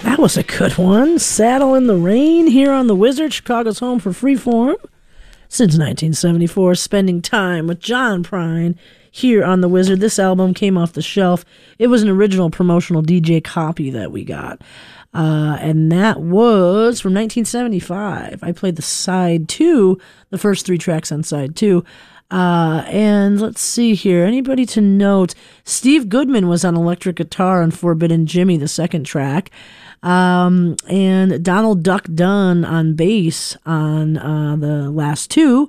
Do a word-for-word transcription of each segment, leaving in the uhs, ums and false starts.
That was a good one. Saddle in the Rain here on The Wizard, Chicago's home for Freeform. Since nineteen seventy-four, spending time with John Prine here on The Wizard. This album came off the shelf. It was an original promotional D J copy that we got. Uh, and that was from nineteen seventy-five. I played the side two, the first three tracks on side two. Uh, and let's see here. Anybody to note? Steve Goodman was on electric guitar on Forbidden Jimmy, the second track. Um, and Donald Duck Dunn on bass on uh, the last two.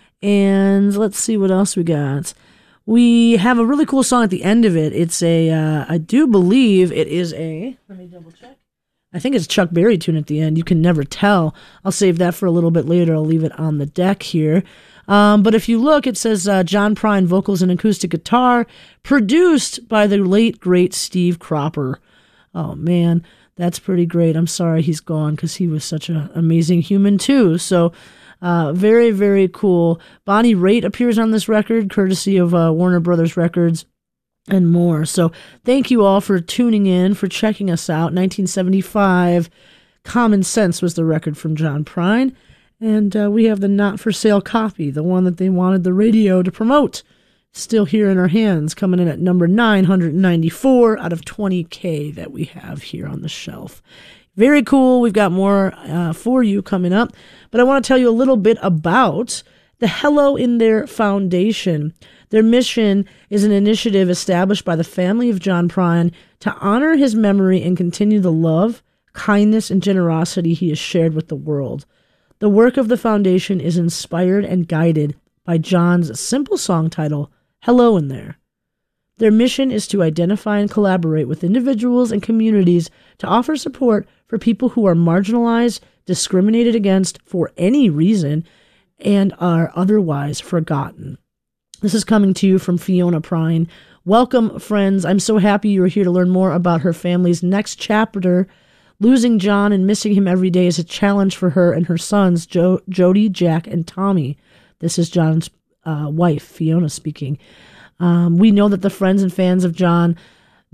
And let's see what else we got. We have a really cool song at the end of it. It's a, uh, I do believe it is a, let me double check. I think it's a Chuck Berry tune at the end. You can never tell. I'll save that for a little bit later. I'll leave it on the deck here. Um, but if you look, it says uh, John Prine, vocals and acoustic guitar, produced by the late, great Steve Cropper. Oh, man, that's pretty great. I'm sorry he's gone because he was such an amazing human, too. So uh, very, very cool. Bonnie Raitt appears on this record, courtesy of uh, Warner Brothers Records, and more. So thank you all for tuning in, for checking us out. nineteen seventy-five, Common Sense was the record from John Prine. And uh, we have the not-for-sale copy, the one that they wanted the radio to promote. Still here in our hands, coming in at number nine hundred ninety-four out of twenty K that we have here on the shelf. Very cool. We've got more uh, for you coming up. But I want to tell you a little bit about the Hello in There Foundation. Their mission is an initiative established by the family of John Prine to honor his memory and continue the love, kindness, and generosity he has shared with the world. The work of the foundation is inspired and guided by John's simple song title, Hello in There. Their mission is to identify and collaborate with individuals and communities to offer support for people who are marginalized, discriminated against for any reason, and are otherwise forgotten. This is coming to you from Fiona Prine. Welcome, friends. I'm so happy you are here to learn more about her family's next chapter. Losing John and missing him every day is a challenge for her and her sons, jo- Jody, Jack, and Tommy. This is John's uh, wife, Fiona, speaking. Um, we know that the friends and fans of John